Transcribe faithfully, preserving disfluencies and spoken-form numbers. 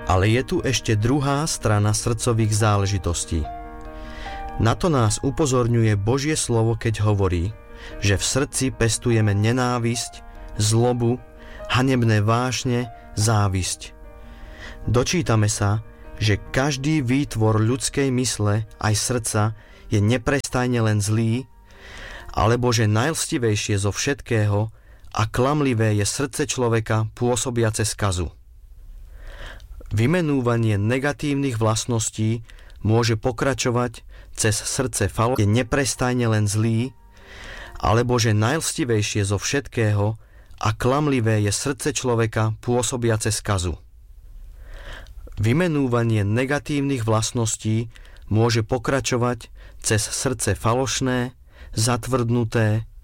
Ale je tu ešte druhá strana srdcových záležitostí. Na to nás upozorňuje Božie slovo, keď hovorí, že v srdci pestujeme nenávisť, zlobu, hanebné vášne, závisť. Dočítame sa, že každý výtvor ľudskej mysle, aj srdca, je neprestajne len zlý, alebo že najlstivejšie zo všetkého a klamlivé je srdce človeka pôsobiace skazu. Vymenúvanie negatívnych vlastností môže pokračovať cez srdce falo, je neprestajne len zlý, alebo že najlstivejšie zo všetkého a klamlivé je srdce človeka pôsobiace skazu. Vymenúvanie negatívnych vlastností môže pokračovať cez srdce falošné, zatvrdnuté,